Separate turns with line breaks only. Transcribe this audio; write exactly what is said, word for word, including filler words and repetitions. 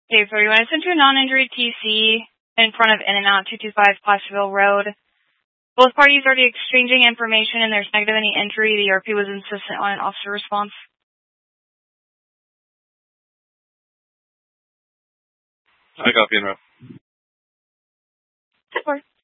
Okay, forty-one. I sent you a non-injury T C in front of In-N-Out two two five Placerville Road. Both parties already exchanging information and there's negative any injury. The E R P was insistent on an officer response.
I copy and route.
Support.